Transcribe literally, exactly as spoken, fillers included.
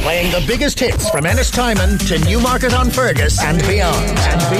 Playing the biggest hits from Ennis Timon to Newmarket on Fergus and beyond. And